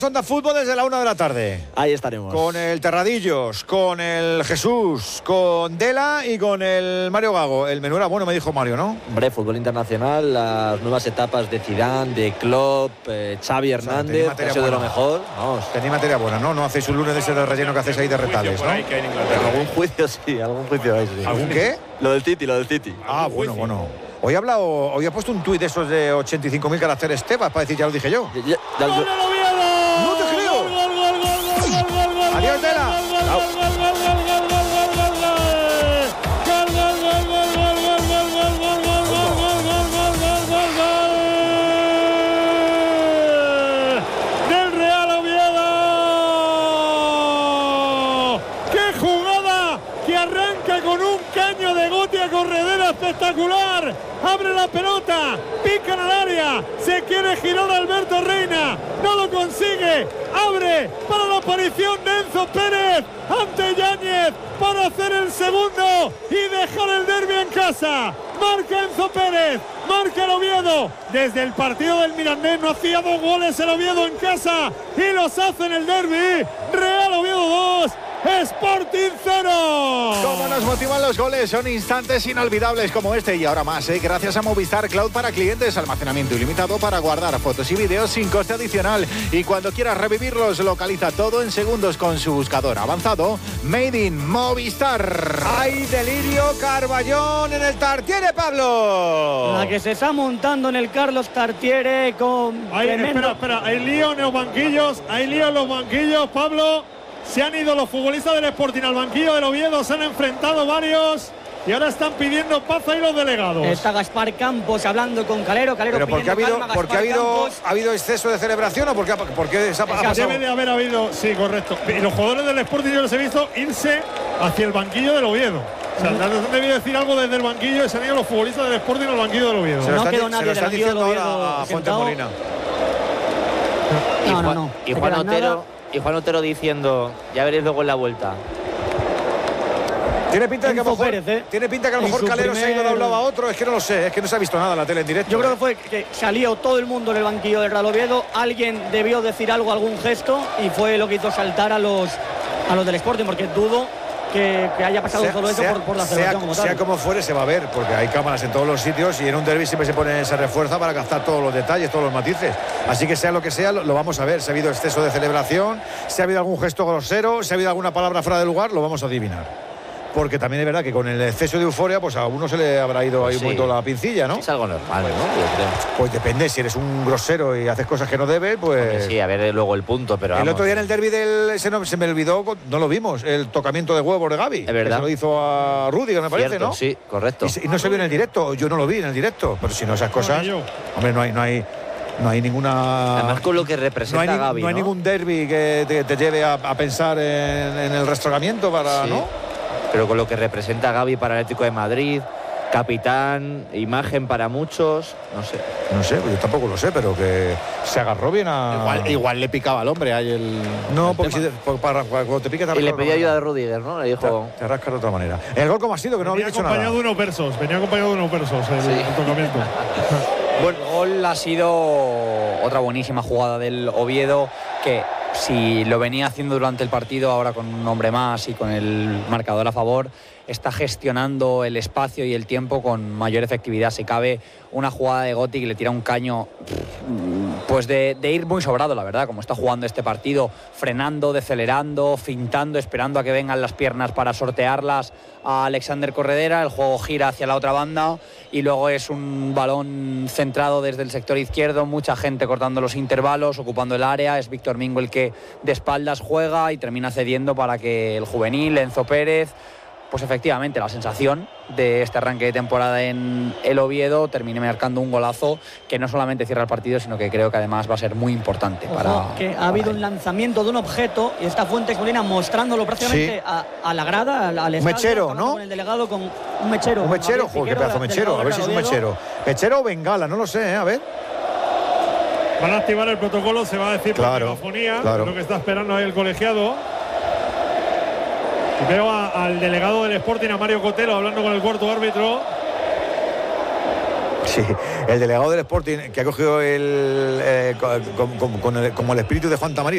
Onda Fútbol desde la 1 de la tarde. Ahí estaremos. Con el Terradillos, con el Jesús, con Dela y con el Mario Gago. El menú era bueno, me dijo Mario, ¿no? Hombre, fútbol internacional, las nuevas etapas de Zidane, de Klopp, Xavi Hernández, ha sido de lo mejor. Vamos. Tenéis materia buena, ¿no? No hacéis un lunes de ese de relleno que hacéis ahí de retales, ¿no? Algún juicio sí, algún juicio hay, sí. ¿Algún qué? Lo del City. Ah, bueno. Hoy ha puesto un tuit de esos de 85.000 caracteres Tebas para decir, ya lo dije yo. ¡No te creo! ¡Adiós, Dela! ¡Del Real Oviedo! ¡Qué jugada! Que arranca con un caño de Gotti a corredera espectacular. Abre la pelota, pica en el área, se quiere girar Alberto Reina, no lo consigue, abre para la aparición de Enzo Pérez ante Yáñez para hacer el segundo y dejar el derbi en casa. Marca Enzo Pérez, marca el Oviedo. Desde el partido del Mirandés no hacía 2 goles el Oviedo en casa y los hace en el derbi. Real Oviedo 2. Sporting 0. Cómo nos motivan los goles, son instantes inolvidables como este y ahora más, gracias a Movistar Cloud para clientes, almacenamiento ilimitado para guardar fotos y vídeos sin coste adicional y cuando quieras revivirlos localiza todo en segundos con su buscador avanzado Made in Movistar. ¡Hay delirio Carballón en el Tartiere, Pablo! La que se está montando en el Carlos Tartiere con espera, hay lío en los banquillos, Pablo. Se han ido los futbolistas del Sporting al banquillo del Oviedo, se han enfrentado varios y ahora están pidiendo paz ahí los delegados. Está Gaspar Campos hablando con Calero. ¿Pero porque ha habido exceso de celebración o porque se ha pasado? Debe de haber habido, sí, correcto. Y los jugadores del Sporting yo les he visto irse hacia el banquillo del Oviedo. O sea, han debido decir algo desde el banquillo y se han ido los futbolistas del Sporting al banquillo del Oviedo. No quedó nadie del banquillo del Oviedo a Fuente Molina. No. Y Juan Otero diciendo, ya veréis luego en la vuelta. Tiene pinta de que a lo mejor Calero se ha ido de un lado a otro. Es que no lo sé, es que no se ha visto nada en la tele en directo. Yo creo que fue que salió todo el mundo en el banquillo del Real Oviedo. Alguien debió decir algo, algún gesto, y fue lo que hizo saltar a los del Sporting, porque dudo que haya pasado todo eso por la celebración como tal. Sea como fuere, se va a ver, porque hay cámaras en todos los sitios y en un derbi siempre se refuerza para captar todos los detalles, todos los matices. Así que sea lo que sea, lo vamos a ver. Si ha habido exceso de celebración, si ha habido algún gesto grosero, si ha habido alguna palabra fuera de lugar, lo vamos a adivinar. Porque también es verdad que con el exceso de euforia, pues a uno se le habrá ido ahí un poquito la pincilla, ¿no? Es algo normal, ¿no? Pues depende, si eres un grosero y haces cosas que no debes, pues... Hombre, sí, a ver luego el punto, pero el otro día en el derbi se me olvidó, no lo vimos, el tocamiento de huevos de Gavi. Es verdad. Que se lo hizo a Rudiger, me parece, ¿no? Sí, correcto. Y no se vio en el directo, yo no lo vi en el directo, pero si no esas cosas... Hombre, no hay ninguna... Además con lo que representa Gavi, no hay ningún derbi que te lleve a pensar en el rastrojamiento para... Sí. ¿no? Pero con lo que representa Gavi para el Atlético de Madrid, capitán, imagen para muchos, no sé. No sé, yo tampoco lo sé, pero que se agarró bien a... Igual le picaba al hombre ahí el... No, porque cuando te pica te y le pidió ayuda de Rudiger, ¿no? Le dijo... Te rasca de otra manera. ¿El gol cómo ha sido? Que no había hecho nada. Venía acompañado de unos versos el tocamiento. Bueno, el gol ha sido otra buenísima jugada del Oviedo, que si lo venía haciendo durante el partido, ahora con un hombre más y con el marcador a favor, está gestionando el espacio y el tiempo con mayor efectividad. Si cabe, una jugada de Gotti que le tira un caño pues de ir muy sobrado, la verdad, como está jugando este partido, frenando, decelerando, fintando, esperando a que vengan las piernas para sortearlas a Alexander Corredera. El juego gira hacia la otra banda y luego es un balón centrado desde el sector izquierdo, mucha gente cortando los intervalos, ocupando el área. Es Víctor Mingo el que de espaldas juega y termina cediendo para que el juvenil Enzo Pérez, pues efectivamente la sensación de este arranque de temporada en el Oviedo, termine marcando un golazo que no solamente cierra el partido, sino que creo que además va a ser muy importante. Que ha habido un lanzamiento de un objeto y está Fuentes Molina mostrándolo prácticamente a la grada, al estadio, mechero, ¿no? Con el delegado, con un mechero. Un mechero, joder, qué pedazo de mechero. A ver si es un mechero. Mechero o bengala, no lo sé, a ver. Van a activar el protocolo, se va a decir por megafonía, claro. Lo que está esperando ahí el colegiado. Veo al delegado del Sporting, a Mario Cotelo, hablando con el cuarto árbitro. Sí, el delegado del Sporting, que ha cogido como el espíritu de Juan Tamariz.